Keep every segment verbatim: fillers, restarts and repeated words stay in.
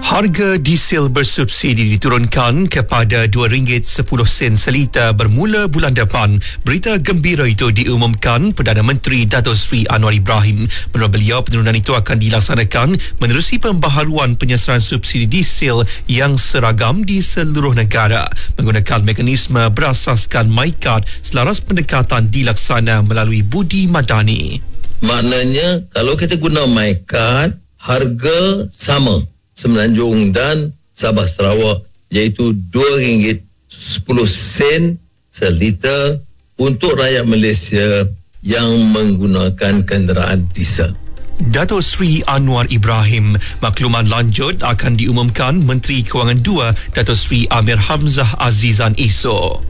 Harga diesel bersubsidi diturunkan kepada dua ringgit sepuluh sen seliter bermula bulan depan. Berita gembira itu diumumkan Perdana Menteri Dato' Sri Anwar Ibrahim. Menurut beliau, penurunan itu akan dilaksanakan menerusi pembaharuan penyesaran subsidi diesel yang seragam di seluruh negara menggunakan mekanisme berasaskan MyCard selaras pendekatan dilaksana melalui budi madani. Maknanya kalau kita guna MyCard, harga sama Semenanjung dan Sabah Sarawak, iaitu dua ringgit sepuluh sen seliter untuk rakyat Malaysia yang menggunakan kenderaan diesel. Dato' Sri Anwar Ibrahim. Makluman lanjut akan diumumkan Menteri Kewangan dua Dato' Sri Amir Hamzah Azizan esok.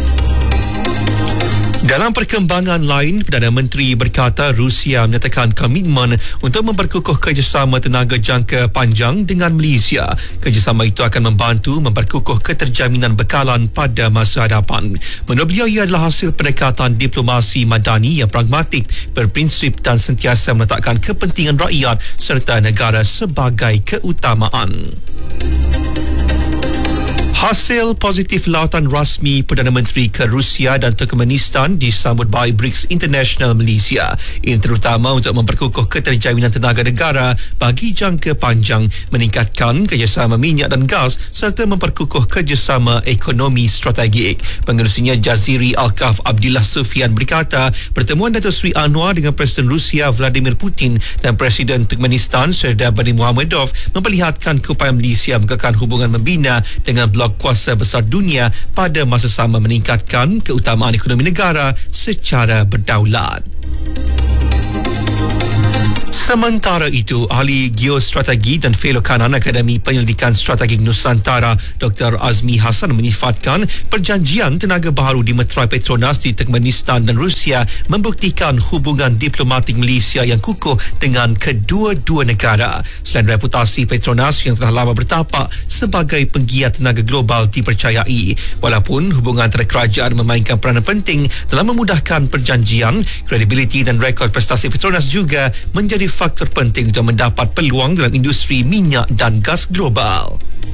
Dalam perkembangan lain, Perdana Menteri berkata Rusia menyatakan komitmen untuk memperkukuh kerjasama tenaga jangka panjang dengan Malaysia. Kerjasama itu akan membantu memperkukuh keterjaminan bekalan pada masa hadapan. Menurut beliau, ia adalah hasil pendekatan diplomasi madani yang pragmatik, berprinsip dan sentiasa meletakkan kepentingan rakyat serta negara sebagai keutamaan. Hasil positif lautan rasmi Perdana Menteri ke Rusia dan Turkmenistan disambut baik B R I C S International Malaysia. Ini terutama untuk memperkukuh keterjaminan tenaga negara bagi jangka panjang, meningkatkan kerjasama minyak dan gas serta memperkukuh kerjasama ekonomi strategik. Pengerusinya Jaziri Alkaf Abdillah Sufian berkata, pertemuan Dato' Sri Anwar dengan Presiden Rusia Vladimir Putin dan Presiden Turkmenistan Serdar Bani Muhammadov memperlihatkan keupayaan Malaysia mengekalkan hubungan membina dengan blok kuasa besar dunia pada masa sama, meningkatkan keutamaan ekonomi negara secara berdaulat. Sementara itu, ahli geostrategi dan fellow kanan Akademi Penyelidikan Strategik Nusantara Doktor Azmi Hassan menyifatkan perjanjian tenaga baharu di Meterai Petronas di Turkmenistan dan Rusia membuktikan hubungan diplomatik Malaysia yang kukuh dengan kedua-dua negara. Selain reputasi Petronas yang telah lama bertapak sebagai penggiat tenaga global dipercayai, walaupun hubungan antara kerajaan memainkan peranan penting dalam memudahkan perjanjian, kredibiliti dan rekod prestasi Petronas juga menjadi faktor penting untuk mendapat peluang dalam industri minyak dan gas global.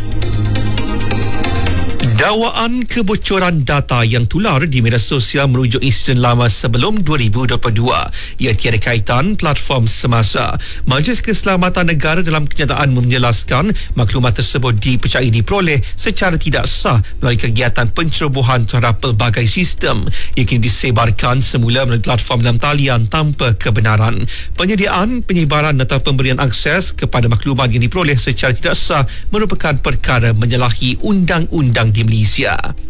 Dakwaan kebocoran data yang tular di media sosial merujuk insiden lama sebelum dua ribu dua puluh dua. Ia tiada kaitan platform semasa. Majlis Keselamatan Negara dalam kenyataan menjelaskan maklumat tersebut dipercayai diperoleh secara tidak sah melalui kegiatan pencerobohan terhadap pelbagai sistem. Ia kini disebarkan semula melalui platform dalam talian tanpa kebenaran. Penyediaan, penyebaran atau pemberian akses kepada maklumat yang diperoleh secara tidak sah merupakan perkara menyalahi undang-undang di Malaysia.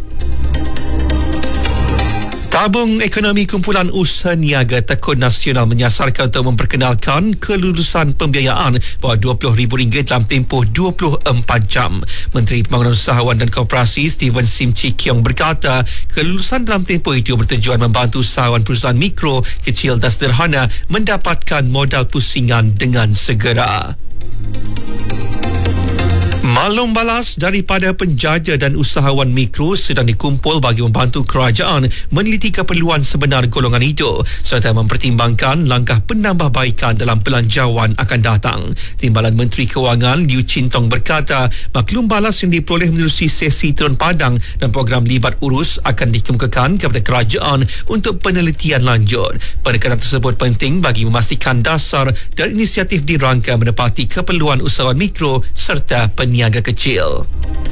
Tabung Ekonomi Kumpulan Usaha Niaga Tekun Nasional menyasarkan untuk memperkenalkan kelulusan pembiayaan bawah dua puluh ribu ringgit dalam tempoh dua puluh empat jam. Menteri Pembangunan Usahawan dan Koperasi Steven Sim Chee Kiong berkata, kelulusan dalam tempoh itu bertujuan membantu usahawan perusahaan mikro, kecil dan sederhana mendapatkan modal pusingan dengan segera. Maklum balas daripada penjaja dan usahawan mikro sedang dikumpul bagi membantu kerajaan meneliti keperluan sebenar golongan itu serta mempertimbangkan langkah penambahbaikan dalam belanjawan akan datang. Timbalan Menteri Kewangan Liu Chin Tong berkata, maklum balas yang diperoleh menerusi sesi turun padang dan program libat urus akan dikemukakan kepada kerajaan untuk penelitian lanjut. Pendekatan tersebut penting bagi memastikan dasar dan inisiatif dirangka menepati keperluan usahawan mikro serta peniaga kecil.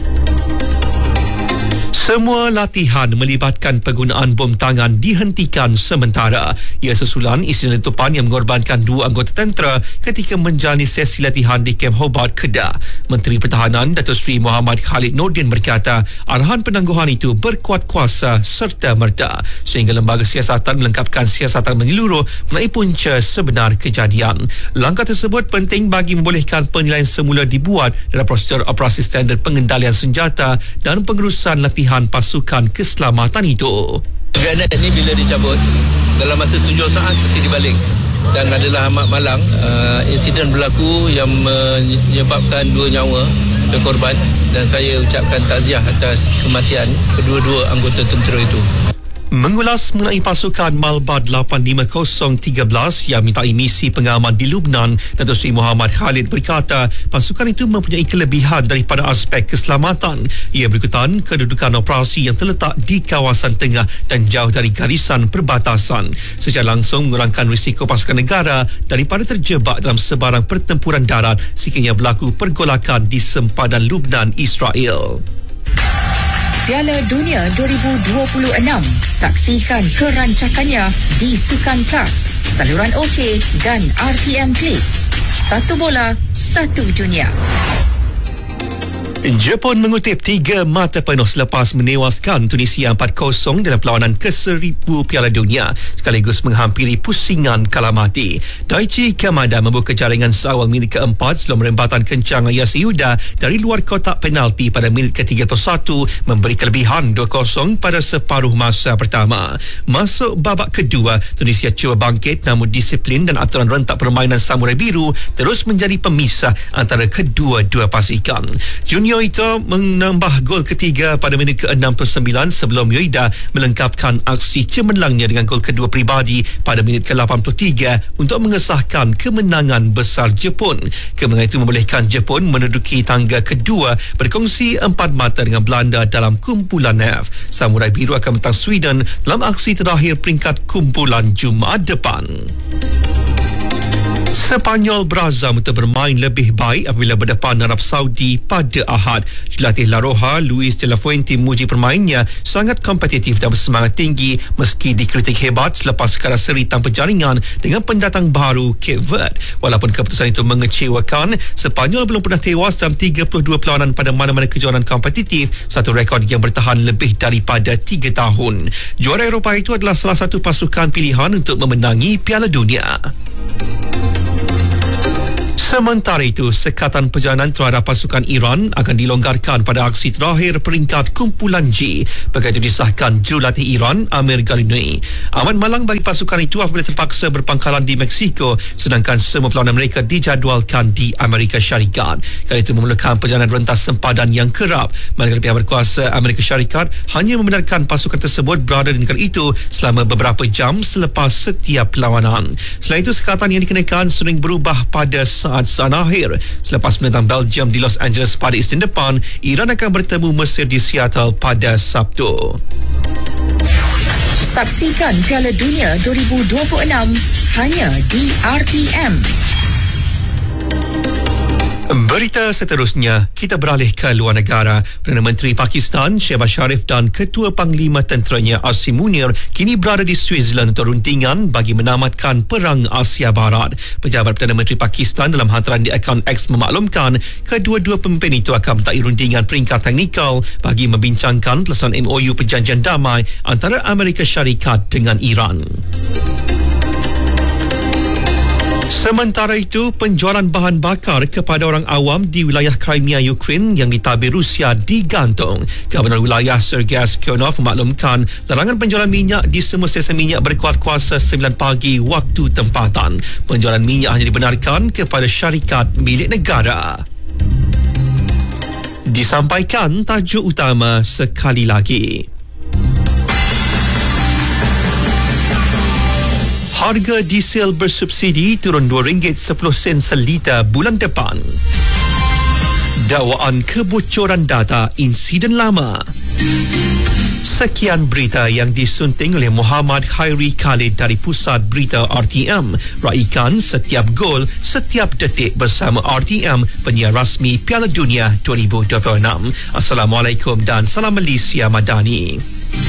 Semua latihan melibatkan penggunaan bom tangan dihentikan sementara. Ia susulan insiden letupan yang mengorbankan dua anggota tentera ketika menjalani sesi latihan di Kem Hobart, Kedah. Menteri Pertahanan Dato' Sri Muhammad Khalid Nordin berkata, arahan penangguhan itu berkuat kuasa serta merta sehingga lembaga siasatan melengkapkan siasatan menyeluruh mengenai punca sebenar kejadian. Langkah tersebut penting bagi membolehkan penilaian semula dibuat dalam prosedur operasi standard pengendalian senjata dan pengurusan latihan pasukan keselamatan itu. Granat ni bila dicabut dalam masa tujuh saat peti dibalik dan adalah amat malang. Uh, insiden berlaku yang menyebabkan dua nyawa berkorban dan saya ucapkan takziah atas kematian kedua-dua anggota tentera itu. Mengulas mengenai pasukan Malbad lapan lima kosong tiga belas yang mintai misi pengaman di Lubnan, Datuk Seri Muhammad Khalid berkata pasukan itu mempunyai kelebihan daripada aspek keselamatan. Ia berikutan kedudukan operasi yang terletak di kawasan tengah dan jauh dari garisan perbatasan, secara langsung mengurangkan risiko pasukan negara daripada terjebak dalam sebarang pertempuran darat sekiranya berlaku pergolakan di sempadan Lubnan Israel. Piala Dunia dua ribu dua puluh enam. Saksikan kerancakannya di Sukan Plus, saluran OK dan R T M Klik. Satu bola, satu dunia. Jepun mengutip tiga mata penuh selepas menewaskan Tunisia empat kosong dalam perlawanan ke seribu Piala Dunia sekaligus menghampiri pusingan kalah mati. Daichi Kamada membuka jaringan seawal minit keempat sebelum merembatan kencang Ayas Yuda dari luar kotak penalti pada minit ke tiga puluh satu memberi kelebihan dua kosong pada separuh masa pertama. Masuk babak kedua, Tunisia cuba bangkit namun disiplin dan aturan rentak permainan Samurai Biru terus menjadi pemisah antara kedua-dua pasukan. Junior Yoida menambah gol ketiga pada minit ke enam puluh sembilan sebelum Yoida melengkapkan aksi cemerlangnya dengan gol kedua peribadi pada minit ke lapan puluh tiga untuk mengesahkan kemenangan besar Jepun. Kemenangan itu membolehkan Jepun menduduki tangga kedua berkongsi empat mata dengan Belanda dalam kumpulan F. Samurai Biru akan menentang Sweden dalam aksi terakhir peringkat kumpulan Jumaat depan. Sepanyol berazam untuk bermain lebih baik apabila berdepan Arab Saudi pada Ahad. Jurulatih La Roja, Luis de la Fuente, memuji permainnya sangat kompetitif dan bersemangat tinggi meski dikritik hebat selepas sekadar seri tanpa jaringan dengan pendatang baru Cape Verde. Walaupun keputusan itu mengecewakan, Sepanyol belum pernah tewas dalam tiga puluh dua perlawanan pada mana-mana kejohanan kompetitif, satu rekod yang bertahan lebih daripada tiga tahun. Juara Eropah itu adalah salah satu pasukan pilihan untuk memenangi Piala Dunia. Sementara itu, sekatan perjalanan terhadap pasukan Iran akan dilonggarkan pada aksi terakhir peringkat kumpulan G. Begitu disahkan jurulatih Iran, Amir Ghalibni. Aman malang bagi pasukan itu apabila terpaksa berpangkalan di Meksiko, sedangkan semua perlawanan mereka dijadualkan di Amerika Syarikat. Kali itu memerlukan perjalanan rentas sempadan yang kerap. Manakala pihak berkuasa Amerika Syarikat hanya membenarkan pasukan tersebut berada di negara itu selama beberapa jam selepas setiap perlawanan. Selain itu, sekatan yang dikenakan sering berubah pada saat saat akhir. Selepas menentang Belgium di Los Angeles pada Isnin depan, Iran akan bertemu Mesir di Seattle pada Sabtu. Saksikan Piala Dunia dua ribu dua puluh enam hanya di R T M. Berita seterusnya, kita beralih ke luar negara. Perdana Menteri Pakistan Shehbaz Sharif dan Ketua Panglima Tenteranya Asim Munir kini berada di Switzerland untuk runtingan bagi menamatkan Perang Asia Barat. Pejabat Perdana Menteri Pakistan dalam hantaran di akaun X memaklumkan kedua-dua pemimpin itu akan mentai runtingan peringkat teknikal bagi membincangkan pelaksanaan M O U Perjanjian Damai antara Amerika Syarikat dengan Iran. Sementara itu, penjualan bahan bakar kepada orang awam di wilayah Crimea, Ukraine yang ditabir Rusia digantung. Gubernur wilayah Sergei Aksyonov memaklumkan larangan penjualan minyak di semua stesen minyak berkuat kuasa sembilan pagi waktu tempatan. Penjualan minyak hanya dibenarkan kepada syarikat milik negara. Disampaikan tajuk utama sekali lagi. Harga diesel bersubsidi turun dua ringgit sepuluh sen seliter bulan depan. Dakwaan kebocoran data insiden lama. Sekian berita yang disunting oleh Muhammad Khairi Khalid dari Pusat Berita R T M. Raikan setiap gol, setiap detik bersama R T M, penyiar rasmi Piala Dunia dua ribu dua puluh enam. Assalamualaikum dan salam Malaysia Madani.